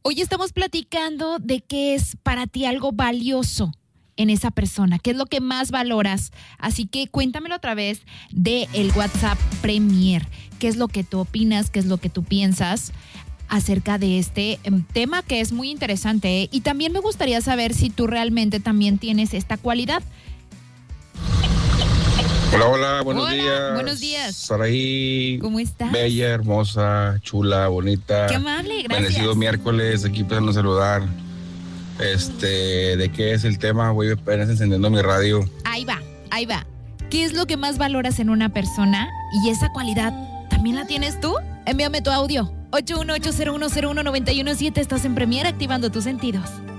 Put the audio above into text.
Hoy estamos platicando de qué es para ti algo valioso en esa persona, qué es lo que más valoras. Así que cuéntamelo a través del WhatsApp Premier. ¿Qué es lo que tú opinas? ¿Qué es lo que tú piensas acerca de este tema que es muy interesante? Y también me gustaría saber si tú realmente también tienes esta cualidad. Hola, buenos Hola, días. buenos días. Saraí, ¿Cómo estás? bella, hermosa, chula, bonita. Qué amable, gracias. Bendecido miércoles, aquí empezando a saludar. ¿De qué es el tema? Voy apenas encendiendo mi radio. Ahí va. ¿Qué es lo que más valoras en una persona? Y esa cualidad, ¿también la tienes tú? Envíame tu audio. 81801019117. Estás en Premier, activando tus sentidos.